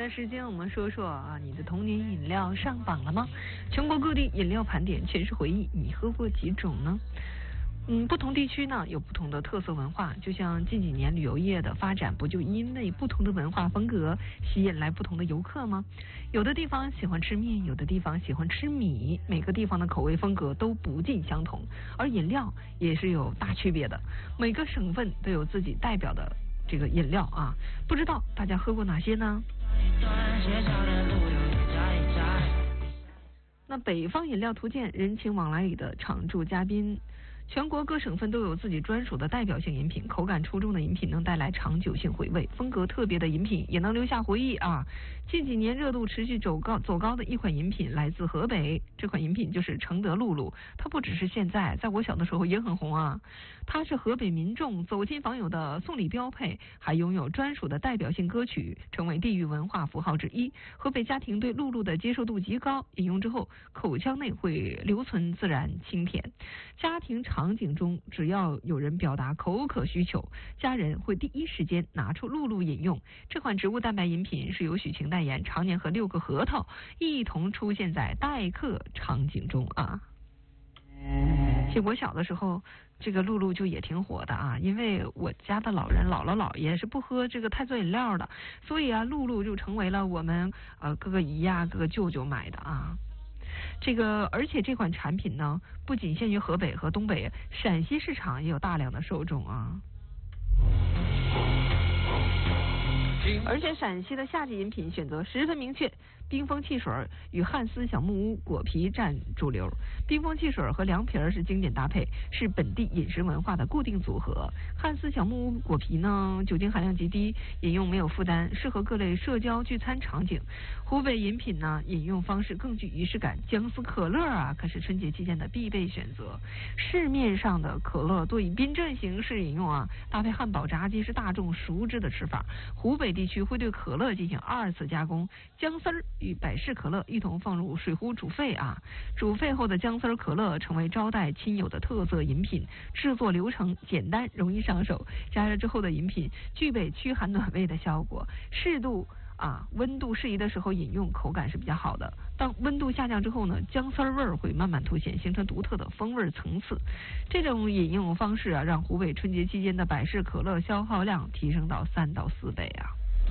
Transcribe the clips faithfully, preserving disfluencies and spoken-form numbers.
的时间，我们说说啊，你的童年饮料上榜了吗？全国各地饮料盘点，全是回忆，你喝过几种呢？嗯，不同地区呢有不同的特色文化，就像近几年旅游业的发展，不就因为不同的文化风格吸引来不同的游客吗？有的地方喜欢吃面，有的地方喜欢吃米，每个地方的口味风格都不尽相同，而饮料也是有大区别的，每个省份都有自己代表的这个饮料啊，不知道大家喝过哪些呢？那北方饮料图鉴，人情往来里的常驻嘉宾。全国各省份都有自己专属的代表性饮品，口感出众的饮品能带来长久性回味，风格特别的饮品也能留下回忆啊。近几年热度持续走高走高的一款饮品来自河北，这款饮品就是承德露露。它不只是现在，在我小的时候也很红啊。它是河北民众走亲访友的送礼标配，还拥有专属的代表性歌曲，成为地域文化符号之一。河北家庭对露露的接受度极高，饮用之后口腔内会留存自然清甜。家庭场景中，只要有人表达口渴需求，家人会第一时间拿出露露饮用。这款植物蛋白饮品是由许晴代言，常年和六个核桃一同出现在待客场景中啊。其实我小的时候，这个露露就也挺火的啊，因为我家的老人姥姥姥爷是不喝这个碳酸饮料的，所以啊，露露就成为了我们呃各个姨呀、各个舅舅买的啊。这个，而且这款产品呢，不仅限于河北和东北，陕西市场也有大量的受众啊。而且陕西的夏季饮品选择十分明确，冰封汽水与汉斯小木屋果皮占主流。冰封汽水和凉皮是经典搭配，是本地饮食文化的固定组合。汉斯小木屋果皮呢，酒精含量极低，饮用没有负担，适合各类社交聚餐场景。湖北饮品呢，饮用方式更具仪式感，姜丝可乐啊，可是春节期间的必备选择。市面上的可乐多以冰镇形式饮用啊，搭配汉堡、炸鸡是大众熟知的吃法。湖北地区会对可乐进行二次加工，姜丝儿与百事可乐一同放入水壶煮沸啊，煮沸后的姜丝儿可乐成为招待亲友的特色饮品，制作流程简单，容易上手，加热之后的饮品具备驱寒暖胃的效果，适度啊，温度适宜的时候饮用，口感是比较好的。当温度下降之后呢，姜丝味儿会慢慢凸显，形成独特的风味层次。这种饮用方式啊，让湖北春节期间的百事可乐消耗量提升到三到四倍啊。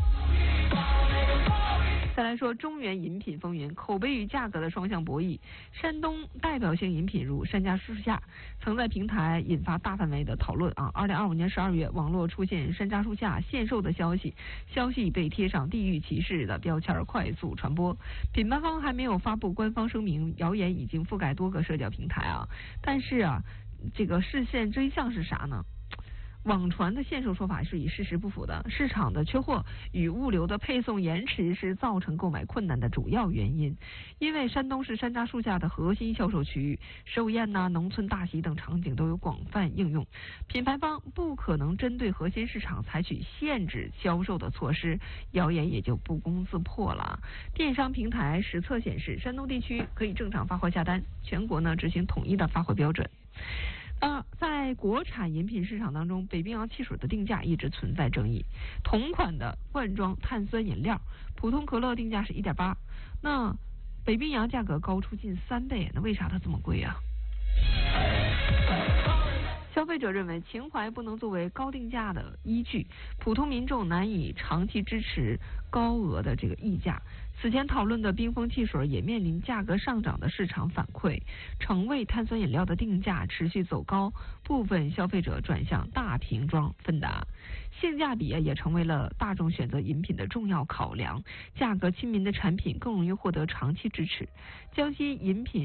再来说中原饮品风云，口碑与价格的双向博弈。山东代表性饮品如山楂树下，曾在平台引发大范围的讨论啊。二零二五年十二月，网络出现山楂树下限售的消息，消息被贴上地域歧视的标签，快速传播。品牌方还没有发布官方声明，谣言已经覆盖多个社交平台啊。但是啊，这个事件真相是啥呢？网传的限售说法是与事实不符的，市场的缺货与物流的配送延迟是造成购买困难的主要原因。因为山东是山楂树下的核心销售区域，寿宴呐、农村大喜等场景都有广泛应用，品牌方不可能针对核心市场采取限制销售的措施，谣言也就不攻自破了。电商平台实测显示，山东地区可以正常发货下单，全国呢执行统一的发货标准。呃，在国产饮品市场当中，北冰洋汽水的定价一直存在争议。同款的罐装碳酸饮料，普通可乐定价是 一点八， 那北冰洋价格高出近三倍，那为啥它这么贵啊？消费者认为情怀不能作为高定价的依据，普通民众难以长期支持高额的这个溢价。此前讨论的冰封汽水也面临价格上涨的市场反馈，成味碳酸饮料的定价持续走高，部分消费者转向大瓶装芬达，性价比也成为了大众选择饮品的重要考量。价格亲民的产品更容易获得长期支持。江西饮品